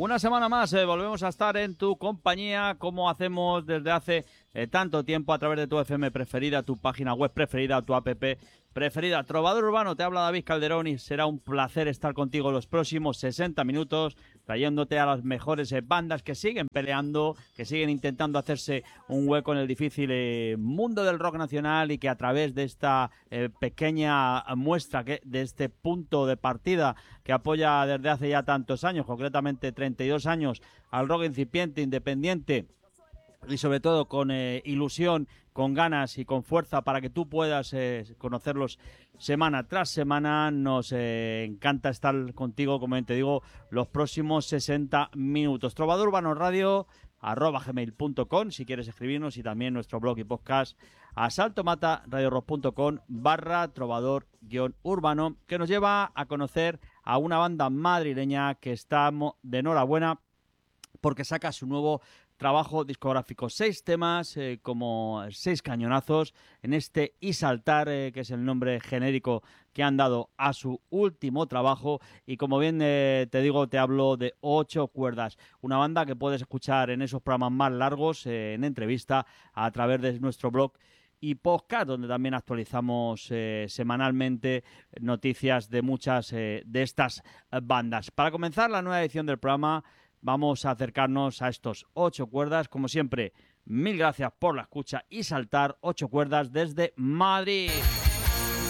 Una semana más volvemos a estar en tu compañía, como hacemos desde hace tanto tiempo, a través de tu FM preferida, tu página web preferida, tu app preferida. Trovador Urbano, te habla David Calderón y será un placer estar contigo los próximos 60 minutos, trayéndote a las mejores bandas que siguen peleando, que siguen intentando hacerse un hueco en el difícil mundo del rock nacional, y que a través de esta pequeña muestra, de este punto de partida que apoya desde hace ya tantos años, concretamente 32 años, al rock incipiente, independiente, y sobre todo con ilusión, con ganas y con fuerza para que tú puedas conocerlos semana tras semana. Nos encanta estar contigo, como bien te digo, los próximos 60 minutos. Trovador Urbano Radio @gmail.com si quieres escribirnos, y también nuestro blog y podcast asaltomataradiorock.com/trovador-urbano, que nos lleva a conocer a una banda madrileña que está de enhorabuena porque saca su nuevo trabajo discográfico. 6 temas, como 6 cañonazos en este Y Saltar, que es el nombre genérico que han dado a su último trabajo. Y como bien te digo, te hablo de 8 cuerdas. Una banda que puedes escuchar en esos programas más largos, en entrevista, a través de nuestro blog y podcast, donde también actualizamos semanalmente noticias de muchas de estas bandas. Para comenzar la nueva edición del programa, vamos a acercarnos a estos 8 cuerdas. Como siempre, mil gracias por la escucha. Y Saltar, 8 cuerdas desde Madrid.